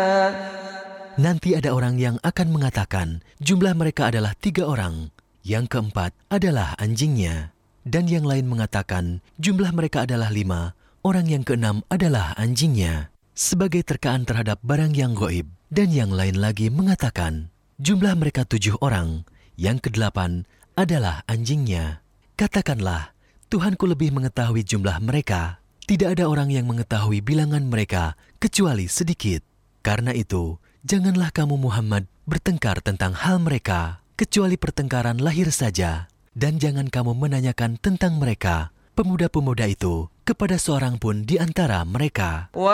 Nanti ada orang yang akan mengatakan jumlah mereka adalah 3 orang. Yang keempat adalah anjingnya. Dan yang lain mengatakan jumlah mereka adalah 5. Orang yang keenam adalah anjingnya. Sebagai terkaan terhadap barang yang gaib. Dan yang lain lagi mengatakan jumlah mereka 7 orang. Yang kedelapan adalah anjingnya. Katakanlah, Tuhanku lebih mengetahui jumlah mereka. Tidak ada orang yang mengetahui bilangan mereka kecuali sedikit. Karena itu, janganlah kamu Muhammad bertengkar tentang hal mereka, kecuali pertengkaran lahir saja. Dan jangan kamu menanyakan tentang mereka, pemuda-pemuda itu, kepada seorang pun di antara mereka.